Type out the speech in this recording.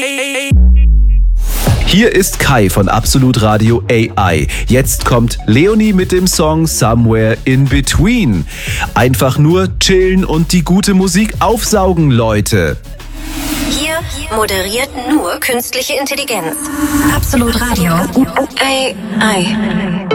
Hier ist Kai von Absolut Radio AI. Jetzt kommt Leonie mit dem Song Somewhere in Between. Einfach nur chillen und die gute Musik aufsaugen, Leute. Hier moderiert nur künstliche Intelligenz. Absolut Radio AI.